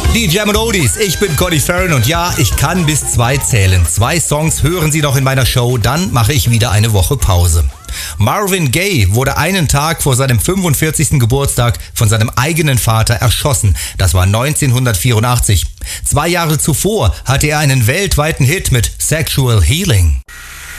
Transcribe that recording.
Die Jam & Oldies, ich bin Conny Fern und ja, ich kann bis 2 zählen. 2 Songs hören Sie noch in meiner Show, dann mache ich wieder eine Woche Pause. Marvin Gaye wurde einen Tag vor seinem 45. Geburtstag von seinem eigenen Vater erschossen. Das war 1984. 2 Jahre zuvor hatte er einen weltweiten Hit mit Sexual Healing.